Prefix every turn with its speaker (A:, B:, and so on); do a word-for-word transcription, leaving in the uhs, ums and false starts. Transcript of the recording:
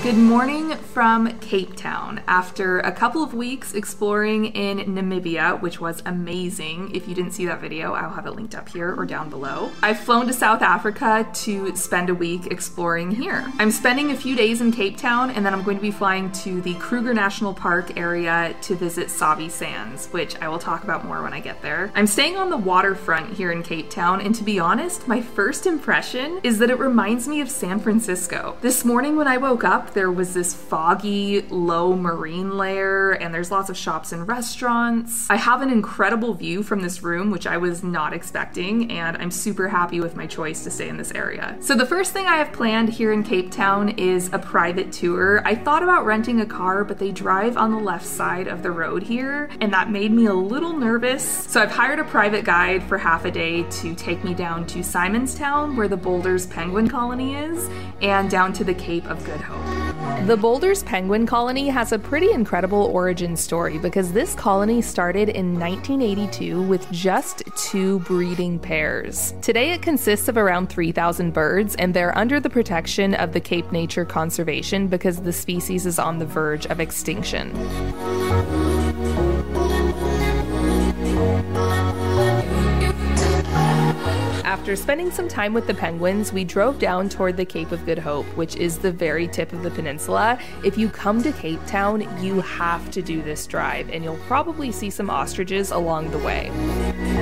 A: Good morning from Cape Town. After a couple of weeks exploring in Namibia, which was amazing. If you didn't see that video, I'll have it linked up here or down below. I've flown to South Africa to spend a week exploring here. I'm spending a few days in Cape Town, and then I'm going to be flying to the Kruger National Park area to visit Sabi Sands, which I will talk about more when I get there. I'm staying on the waterfront here in Cape Town, and to be honest, my first impression is that it reminds me of San Francisco. This morning when I woke up, there was this foggy, low marine layer, and there's lots of shops and restaurants. I have an incredible view from this room, which I was not expecting, and I'm super happy with my choice to stay in this area. So the first thing I have planned here in Cape Town is a private tour. I thought about renting a car, but they drive on the left side of the road here, and that made me a little nervous. So I've hired a private guide for half a day to take me down to Simonstown, where the Boulders Penguin Colony is, and down to the Cape of Good Hope. The Boulders Penguin Colony has a pretty incredible origin story because this colony started in nineteen eighty-two with just two breeding pairs. Today it consists of around three thousand birds, and they're under the protection of the Cape Nature Conservation because the species is on the verge of extinction. After spending some time with the penguins, we drove down toward the Cape of Good Hope, which is the very tip of the peninsula. If you come to Cape Town, you have to do this drive, and you'll probably see some ostriches along the way.